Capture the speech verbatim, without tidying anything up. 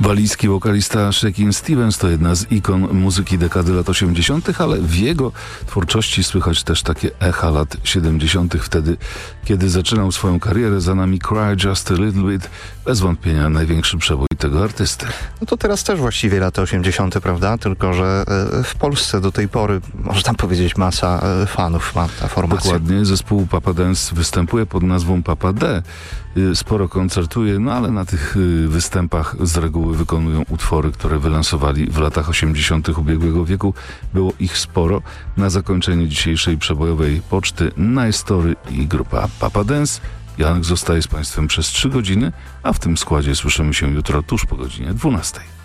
Walijski wokalista Shakin' Stevens to jedna z ikon muzyki dekady lat osiemdziesiątych, ale w jego twórczości słychać też takie echa lat siedemdziesiątych. Wtedy, kiedy zaczynał swoją karierę, za nami Cry Just a Little Bit, bez wątpienia największy przebój tego artysty. No to teraz też właściwie lata osiemdziesiąte, prawda? Tylko że w Polsce do tej pory, można powiedzieć, masa fanów ma ta formacja. Dokładnie. Zespół Papa Dance występuje pod nazwą Papa D. Sporo koncertuje, no ale na tych występach z reguły wykonują utwory, które wylansowali w latach osiemdziesiątych ubiegłego wieku. Było ich sporo. Na zakończenie dzisiejszej przebojowej poczty Nice Story i grupa Papa Dance. Janek zostaje z Państwem przez trzy godziny, a w tym składzie słyszymy się jutro tuż po godzinie dwunastej.